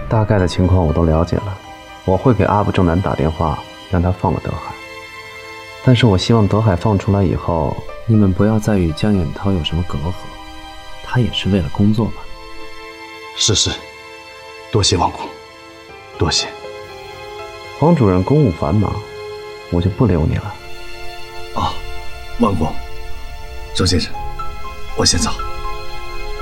大概的情况我都了解了，我会给阿部正南打电话，让他放了德海。但是我希望德海放出来以后，你们不要再与江远涛有什么隔阂，他也是为了工作吧。 是，多谢王公，多谢。 黄主任公务繁忙，我就不留你了。 王公，周先生，我先走。